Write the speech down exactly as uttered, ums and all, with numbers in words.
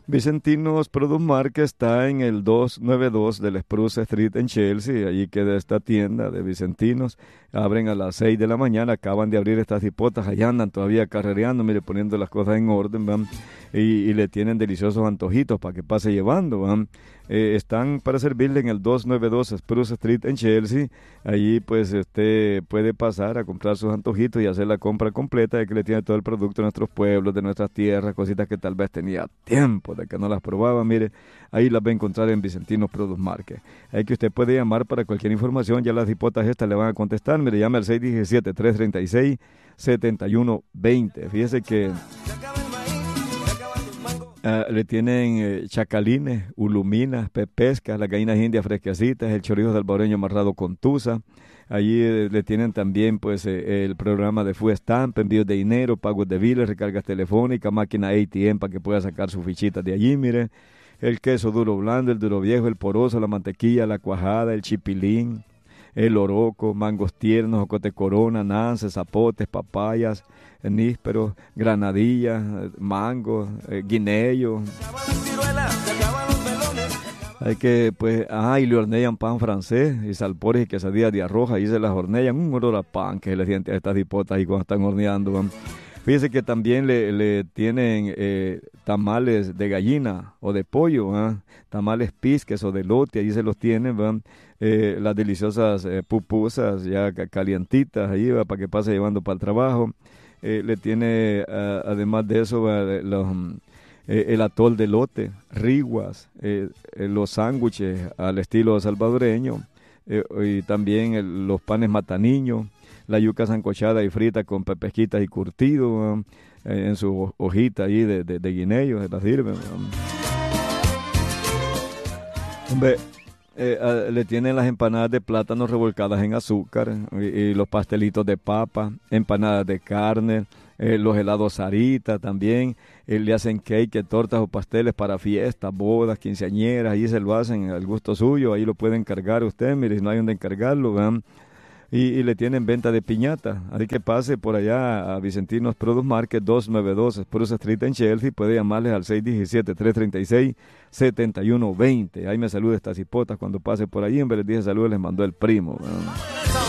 Vicentinos Produce Market está en el doscientos noventa y dos del Spruce Street en Chelsea. Allí queda esta tienda de Vicentinos. Abren a las seis de la mañana. Acaban de abrir estas hipotas. Allá andan todavía carrereando, mire, poniendo las cosas en orden, ¿van? Y, y le tienen deliciosos antojitos para que pase llevando, ¿van? Eh, están para servirle en el doscientos noventa y dos Spruce Street en Chelsea. Allí pues usted puede pasar a comprar sus antojitos y hacer la compra completa, de que le tiene todo el producto de nuestros pueblos, de nuestras tierras, cositas que tal vez tenía tiempo de que no las probaba. Mire, ahí las va a encontrar en Vicentinos Produce Market. Ahí que usted puede llamar para cualquier información. Ya las hipotas estas le van a contestar. Mire, llame al seis uno siete, tres tres seis, siete uno dos cero. Fíjese que Uh, le tienen eh, chacalines, uluminas, pepescas, las gallinas indias fresquecitas, el chorizo salvadoreño amarrado con tusa. Allí eh, le tienen también pues eh, el programa de Food Stamp, envíos de dinero, pagos de biles, recargas telefónicas, máquina A T M para que pueda sacar sus fichitas de allí, mire. El queso duro blando, el duro viejo, el poroso, la mantequilla, la cuajada, el chipilín, el oroco, mangos tiernos, ocote corona, nances, zapotes, papayas, nísperos, granadillas, mangos, eh, guineos. Hay que, pues, ah, y le hornean pan francés, y salpores y quesadillas de arroz, ahí se las hornean, un olor a pan que le siente a estas hipotas ahí cuando están horneando, ¿van? Fíjese que también le, le tienen eh, tamales de gallina o de pollo, ¿eh? Tamales pisques o de lote, ahí se los tienen, ¿van? Eh, las deliciosas eh, pupusas ya calientitas, ahí va, para que pase llevando para el trabajo. Eh, le tiene, uh, además de eso, uh, los, eh, el atol de lote, riguas, eh, eh, los sándwiches al estilo salvadoreño, eh, y también el, los panes mataniños, la yuca sancochada y frita con pepesquitas y curtido, um, eh, en su hojita ahí de, de, de guineo, se la sirven. Um. Hombre, eh, uh, le tienen las empanadas de plátano revolcadas en azúcar, y, y los pastelitos de papa, empanadas de carne, eh, los helados Sarita también, eh, le hacen cake, tortas o pasteles para fiestas, bodas, quinceañeras, ahí se lo hacen al gusto suyo, ahí lo puede encargar usted, mire, si no hay donde encargarlo, ¿verdad? Y, y le tienen venta de piñata, así que pase por allá a Vicentinos Produce Market, doscientos noventa y dos Spruce Street en Chelsea, puede llamarles al seis uno siete, tres tres seis, siete uno dos cero. Ahí me saluda estas hipotas cuando pase por ahí, en vez les dije saludos, les mandó el primo, ¿verdad?